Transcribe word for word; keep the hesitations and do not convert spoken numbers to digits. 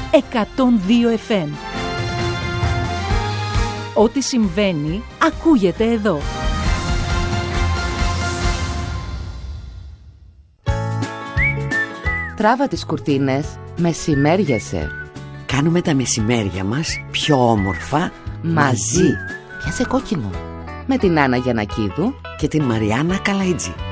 εκατόν δύο εφ εμ. Ό,τι συμβαίνει, ακούγεται εδώ. Τράβα τις κουρτίνες, μεσημέριασε. Κάνουμε τα μεσημέρια μας πιο όμορφα μαζί. Πιάσε κόκκινο. Με την Άννα Γιαννακίδου και την Μαριάννα Καλαϊτζή.